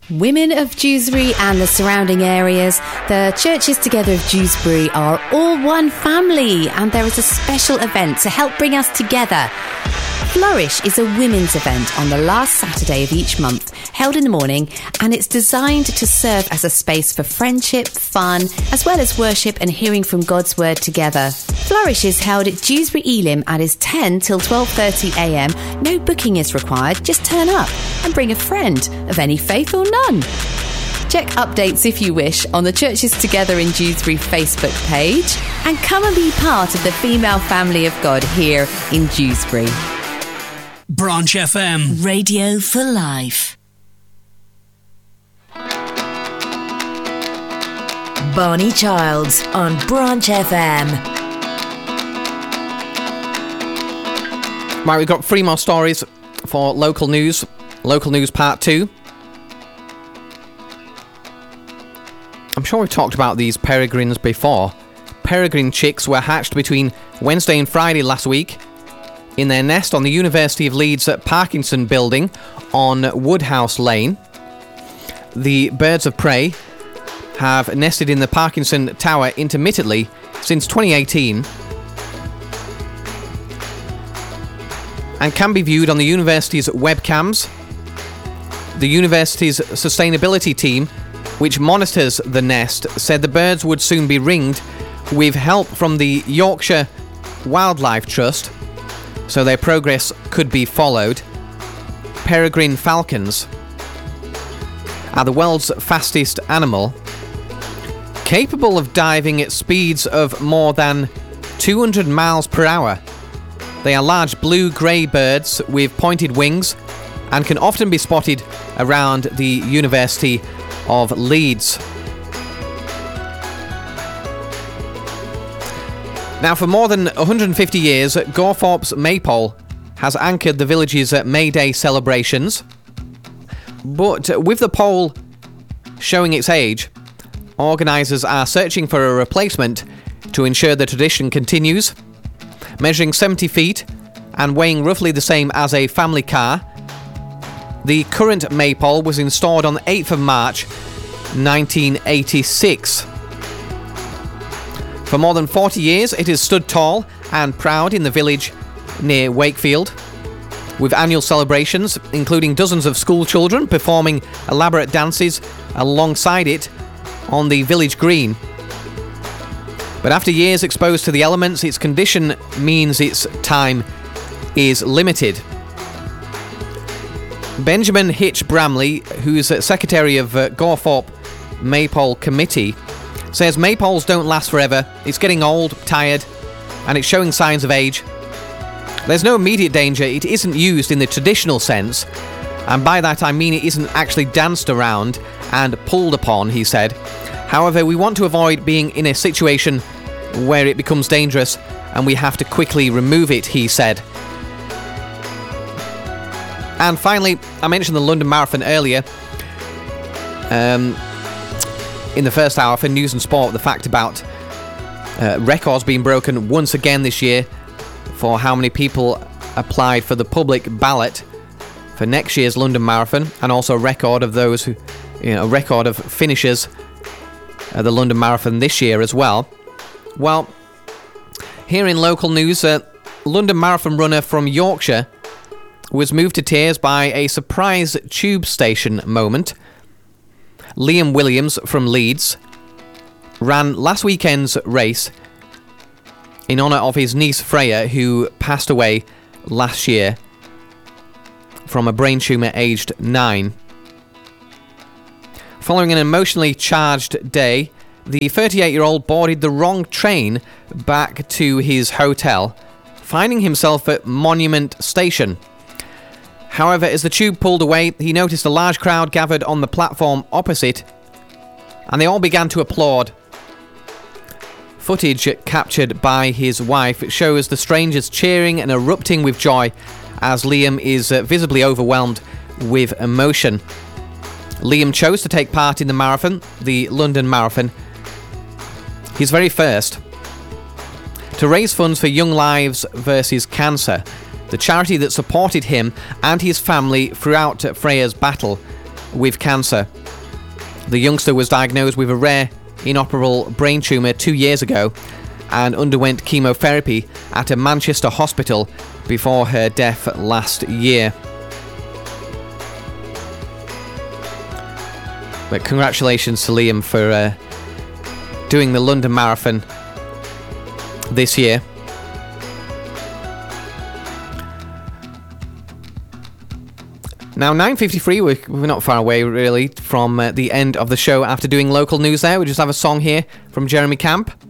Women of Dewsbury and the surrounding areas, the Churches Together of Dewsbury are all one family, and there is a special event to help bring us together. Flourish is a women's event on the last Saturday of each month, held in the morning, and it's designed to serve as a space for friendship, fun, as well as worship and hearing from God's Word together. Flourish is held at Dewsbury Elim and is 10 till 12:30am. No booking is required, just turn up and bring a friend of any faith or none. Check updates if you wish on the Churches Together in Dewsbury Facebook page, and come and be part of the female family of God here in Dewsbury. Branch FM. Radio for Life. Barney Childs on Branch FM. Right, we've got 3 more stories for local news. Local news part 2. I'm sure we've talked about these peregrines before. Peregrine chicks were hatched between Wednesday and Friday last week in their nest on the University of Leeds at Parkinson Building on Woodhouse Lane. The birds of prey have nested in the Parkinson Tower intermittently since 2018 and can be viewed on the university's webcams. The university's sustainability team, which monitors the nest, said the birds would soon be ringed with help from the Yorkshire Wildlife Trust, so their progress could be followed. Peregrine falcons are the world's fastest animal, capable of diving at speeds of more than 200 miles per hour. They are large blue-grey birds with pointed wings and can often be spotted around the University of Leeds. Now, for more than 150 years, Gawthorpe's Maypole has anchored the village's May Day celebrations. But with the pole showing its age, organisers are searching for a replacement to ensure the tradition continues. Measuring 70 feet and weighing roughly the same as a family car, the current Maypole was installed on the 8th of March 1986. For more than 40 years, it has stood tall and proud in the village near Wakefield, with annual celebrations, including dozens of school children performing elaborate dances alongside it on the village green. But after years exposed to the elements, its condition means its time is limited. Benjamin Hitch Bramley, who's secretary of Gawthorpe Maypole Committee, says maypoles don't last forever. It's getting old, tired, and it's showing signs of age. There's no immediate danger. It isn't used in the traditional sense, and by that I mean it isn't actually danced around and pulled upon, he said. However, we want to avoid being in a situation where it becomes dangerous and we have to quickly remove it, he said. And finally, I mentioned the London Marathon earlier. In the first hour for News and Sport, the fact about records being broken once again this year for how many people applied for the public ballot for next year's London Marathon, and also a record of those who, a record of finishers at the London Marathon this year as well. Well, here in local news, London Marathon runner from Yorkshire was moved to tears by a surprise tube station moment. Liam Williams from Leeds ran last weekend's race in honour of his niece Freya, who passed away last year from a brain tumour aged 9. Following an emotionally charged day, the 38-year-old boarded the wrong train back to his hotel, finding himself at Monument Station. However, as the tube pulled away, he noticed a large crowd gathered on the platform opposite, and they all began to applaud. Footage captured by his wife shows the strangers cheering and erupting with joy as Liam is visibly overwhelmed with emotion. Liam chose to take part in the marathon, the London Marathon, his very first, to raise funds for Young Lives vs Cancer, the charity that supported him and his family throughout Freya's battle with cancer. The youngster was diagnosed with a rare, inoperable brain tumour 2 years ago and underwent chemotherapy at a Manchester hospital before her death last year. But congratulations to Liam for doing the London Marathon this year. Now, 9:53, we're not far away really from the end of the show. After doing local news there, we just have a song here from Jeremy Camp.